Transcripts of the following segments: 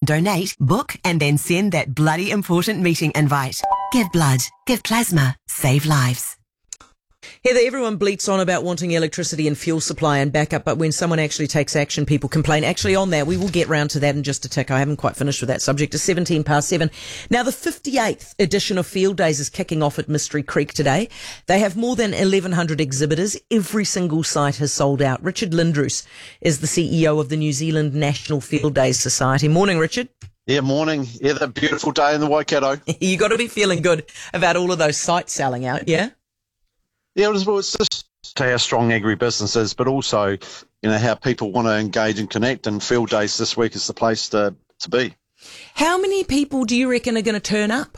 donate, book, and then send that bloody important meeting invite. Give blood, give plasma, save lives. Heather, everyone bleats on about wanting electricity and fuel supply and backup, but when someone actually takes action, people complain. Actually, on that, we will get round to that in just a tick. I haven't quite finished with that subject. It's 7:17. Now, the 58th edition of Field Days is kicking off at Mystery Creek today. They have more than 1,100 exhibitors. Every single site has sold out. Richard Lindroos is the CEO of the New Zealand National Field Days Society. Morning, Richard. Yeah, morning. Yeah, the beautiful day in the Waikato. You got to be feeling good about all of those sites selling out, yeah? Yeah, it's just how strong agribusiness is, but also, how people want to engage and connect, and Field Days this week is the place to be. How many people do you reckon are going to turn up?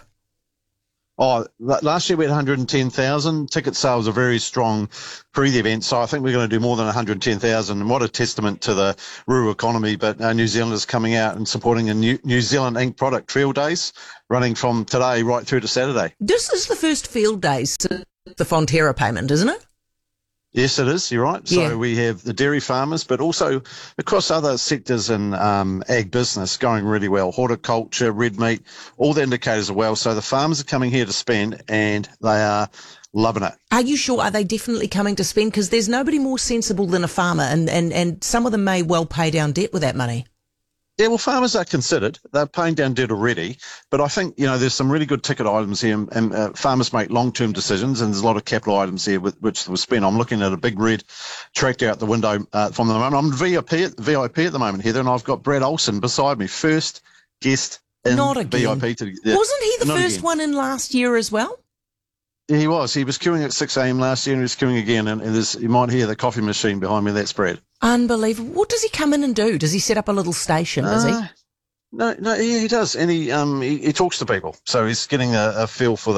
Oh, last year we had 110,000. Ticket sales are very strong pre the event, so I think we're going to do more than 110,000. And what a testament to the rural economy, but New Zealanders coming out and supporting a New Zealand Inc. product, Field Days, running from today right through to Saturday. This is the first Field Days since the Fonterra payment, isn't it? Yes, it is. You're right. Yeah. So we have the dairy farmers, but also across other sectors in ag business going really well. Horticulture, red meat, all the indicators are well. So the farmers are coming here to spend, and they are loving it. Are you sure? Are they definitely coming to spend? Because there's nobody more sensible than a farmer, and some of them may well pay down debt with that money. Yeah, well, farmers are considered. They're paying down debt already. But I think, there's some really good ticket items here, and farmers make long-term decisions, and there's a lot of capital items here which was spent. I'm looking at a big red tractor out the window from the moment. I'm VIP at the moment, Heather, and I've got Brad Olsen beside me, first guest in Not again. VIP. Wasn't he the first again. one in last year as well? Yeah, he was. He was queuing at 6 a.m. last year, and he was queuing again. And you might hear the coffee machine behind me. That's Brad. Unbelievable. What does he come in and do? Does he set up a little station, does he? No, he does, and he talks to people, so he's getting a feel for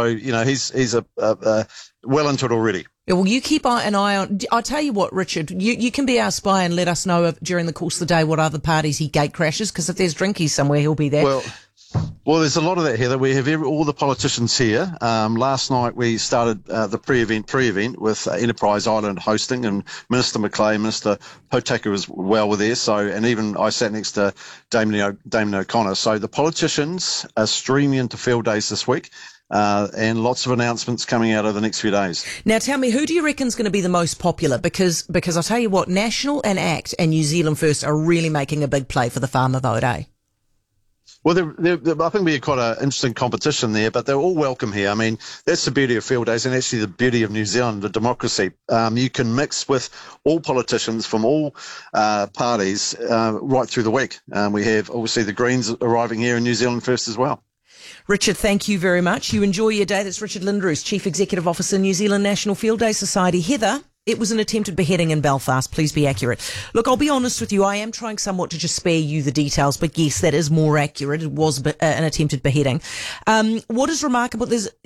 he's well into it already. Yeah, well, you keep an eye on. I'll tell you what, Richard, you can be our spy and let us know during the course of the day what other parties he gate crashes, because if there's drinkies somewhere, he'll be there. Well, there's a lot of that, Heather. We have all the politicians here. Last night we started the pre-event with Enterprise Island hosting, and Minister Macleay, Minister Potaka as well were there. So, and even I sat next to Damien O'Connor. So the politicians are streaming into Field Days this week, and lots of announcements coming out over the next few days. Now, tell me, who do you reckon is going to be the most popular? Because I'll tell you what, National and ACT and New Zealand First are really making a big play for the farmer vote, eh? Well, I think it'll be quite an interesting competition there, but they're all welcome here. I mean, that's the beauty of Field Days, and actually the beauty of New Zealand, the democracy. You can mix with all politicians from all parties right through the week. We have, obviously, the Greens arriving here in New Zealand First as well. Richard, thank you very much. You enjoy your day. That's Richard Lindroos, Chief Executive Officer, New Zealand National Field Day Society. Heather, it was an attempted beheading in Belfast. Please be accurate. Look, I'll be honest with you. I am trying somewhat to just spare you the details, but yes, that is more accurate. It was an attempted beheading. What is remarkable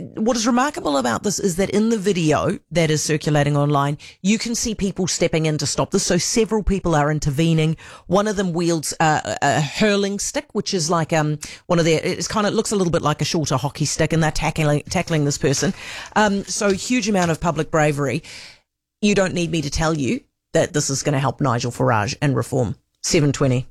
about this is that in the video that is circulating online, you can see people stepping in to stop this. So several people are intervening. One of them wields a hurling stick, which is like one of their. It looks a little bit like a shorter hockey stick, and they're tackling this person. So huge amount of public bravery. You don't need me to tell you that this is going to help Nigel Farage and reform. 7:20.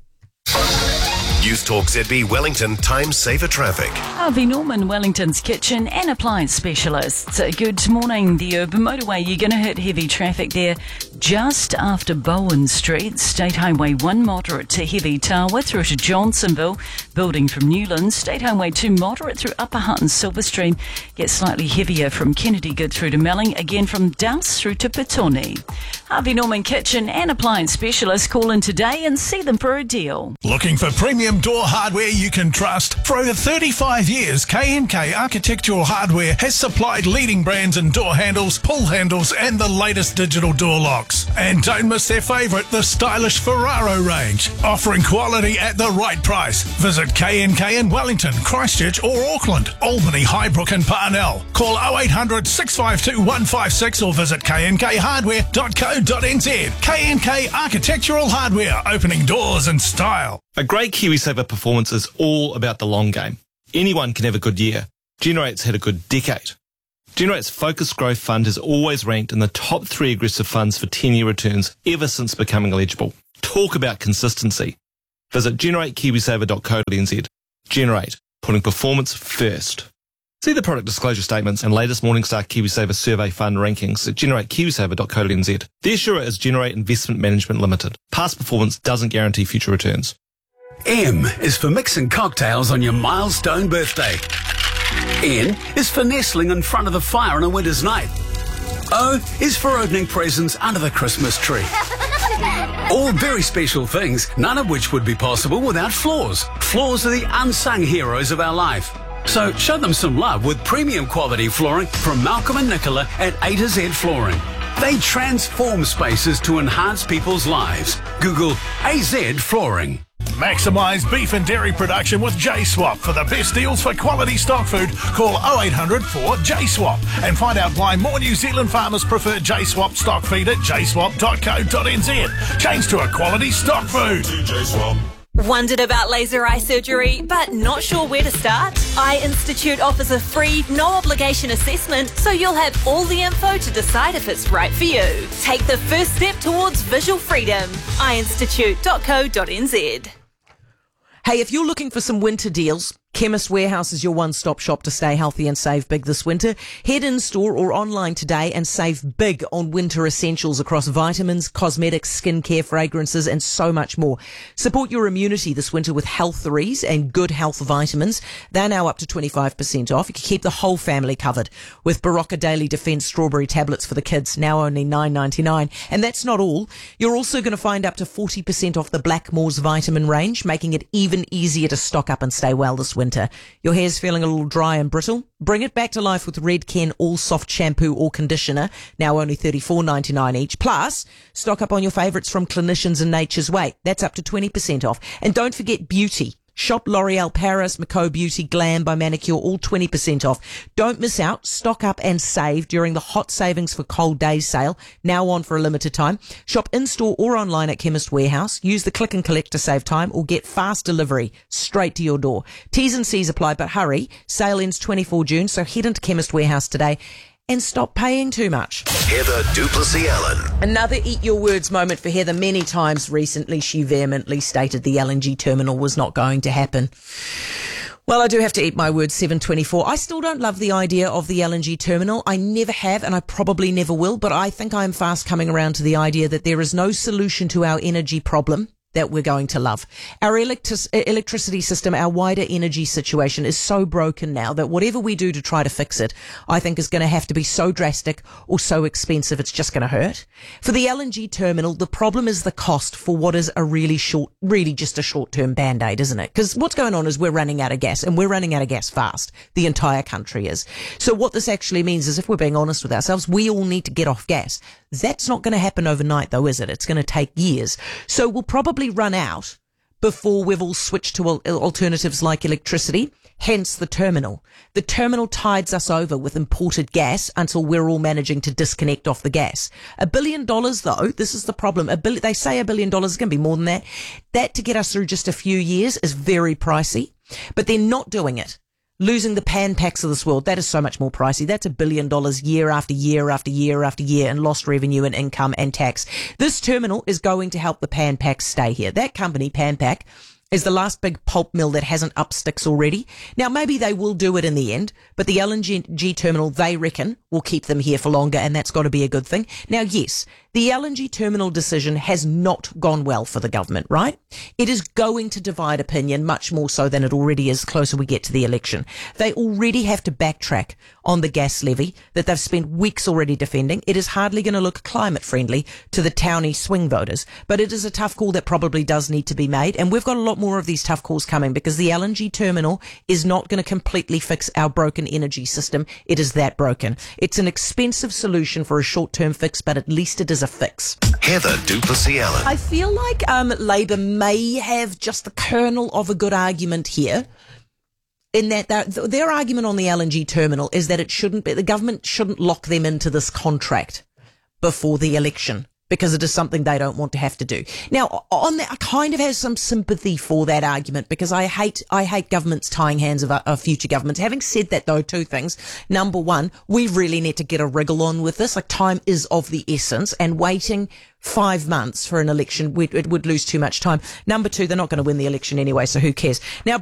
News Talk ZB Wellington Time Saver Traffic. Harvey Norman, Wellington's kitchen and appliance specialists. Good morning. The urban motorway, you're going to hit heavy traffic there just after Bowen Street. State Highway 1 moderate to heavy Tawa through to Johnsonville. Building from Newlands. State Highway 2 moderate through Upper Hutt and Silver Stream. Gets slightly heavier from Kennedy Good through to Melling. Again from Douse through to Petone. Harvey Norman kitchen and appliance specialists. Call in today and see them for a deal. Looking for premium door hardware you can trust? For over 35 years, K&K Architectural Hardware has supplied leading brands in door handles, pull handles and the latest digital door locks. And don't miss their favourite, the stylish Ferraro range. Offering quality at the right price. Visit K&K in Wellington, Christchurch or Auckland, Albany, Highbrook and Parnell. Call 0800 652 156 or visit knkhardware.co.nz. K&K Architectural Hardware, opening doors in style. A great KiwiSaver performance is all about the long game. Anyone can have a good year. Generate's had a good decade. Generate's Focused Growth Fund has always ranked in the top 3 aggressive funds for 10-year returns ever since becoming eligible. Talk about consistency. Visit generatekiwisaver.co.nz. Generate, putting performance first. See the product disclosure statements and latest Morningstar KiwiSaver survey fund rankings at generatekiwisaver.co.nz. The issuer is Generate Investment Management Limited. Past performance doesn't guarantee future returns. M is for mixing cocktails on your milestone birthday. N is for nestling in front of the fire on a winter's night. O is for opening presents under the Christmas tree. All very special things, none of which would be possible without Floors. Floors are the unsung heroes of our life. So show them some love with premium quality flooring from Malcolm and Nicola at A to Z Flooring. They transform spaces to enhance people's lives. Google AZ Flooring. Maximise beef and dairy production with J-Swap. For the best deals for quality stock food, call 0800 4 J-Swap and find out why more New Zealand farmers prefer J-Swap stock feed at jswap.co.nz. Change to a quality stock food. Wondered about laser eye surgery, but not sure where to start? Eye Institute offers a free, no-obligation assessment, so you'll have all the info to decide if it's right for you. Take the first step towards visual freedom. eyeinstitute.co.nz. Hey, if you're looking for some winter deals, Chemist Warehouse is your one-stop shop to stay healthy and save big this winter. Head in-store or online today and save big on winter essentials across vitamins, cosmetics, skincare, fragrances, and so much more. Support your immunity this winter with Health3s and Good Health vitamins. They're now up to 25% off. You can keep the whole family covered with Barocca Daily Defense strawberry tablets for the kids, now only $9.99. And that's not all. You're also going to find up to 40% off the Blackmore's vitamin range, making it even easier to stock up and stay well this winter. Your hair's feeling a little dry and brittle? Bring it back to life with Red Ken All Soft Shampoo or Conditioner, now only $34.99 each. Plus, stock up on your favourites from Clinicians and Nature's Way. That's up to 20% off. And don't forget beauty. Shop L'Oreal Paris, Macau Beauty, Glam by Manicure, all 20% off. Don't miss out. Stock up and save during the Hot Savings for Cold Days sale, now on for a limited time. Shop in-store or online at Chemist Warehouse. Use the click and collect to save time or get fast delivery straight to your door. T's and C's apply, but hurry. Sale ends 24 June, so head into Chemist Warehouse today and stop paying too much. Heather du Plessis-Allen. Another eat your words moment for Heather. Many times recently she vehemently stated the LNG terminal was not going to happen. Well, I do have to eat my words, 7:24. I still don't love the idea of the LNG terminal. I never have, and I probably never will, but I think I'm fast coming around to the idea that there is no solution to our energy problem that we're going to love. Our electricity system, our wider energy situation is so broken now that whatever we do to try to fix it, I think is going to have to be so drastic or so expensive it's just going to hurt. For the LNG terminal, the problem is the cost for what is really just a short-term band-aid, isn't it? Because what's going on is we're running out of gas, and we're running out of gas fast. The entire country is. So what this actually means is, if we're being honest with ourselves, we all need to get off gas. That's not going to happen overnight, though, is it? It's going to take years. So we'll probably run out before we've all switched to alternatives like electricity, hence the terminal. The terminal tides us over with imported gas until we're all managing to disconnect off the gas. $1 billion, though, this is the problem. They say $1 billion is going to be more than that. That, to get us through just a few years, is very pricey, but they're not doing it. Losing the Pan Pacs of this world, that is so much more pricey. That's $1 billion year after year after year after year in lost revenue and income and tax. This terminal is going to help the Pan Pacs stay here. That company, Pan Pac, is the last big pulp mill that hasn't up sticks already. Now, maybe they will do it in the end, but the LNG terminal, they reckon, will keep them here for longer, and that's got to be a good thing. Now, yes, the LNG terminal decision has not gone well for the government, right? It is going to divide opinion much more so than it already is the closer we get to the election. They already have to backtrack on the gas levy that they've spent weeks already defending. It is hardly going to look climate friendly to the townie swing voters, but it is a tough call that probably does need to be made, and we've got a lot more of these tough calls coming because the LNG terminal is not going to completely fix our broken energy system. It is that broken. It's an expensive solution for a short-term fix, but at least it is a fix. Heather du Plessis-Allen. I feel like Labour may have just the kernel of a good argument here, in that their argument on the LNG terminal is that it shouldn't be, the government shouldn't lock them into this contract before the election. because it is something they don't want to have to do. Now, on that, I kind of have some sympathy for that argument, because I hate governments tying hands of future governments. Having said that, though, two things. Number one, we really need to get a wriggle on with this. Like, time is of the essence, and waiting 5 months for an election, it would lose too much time. Number two, they're not going to win the election anyway, so who cares? Now,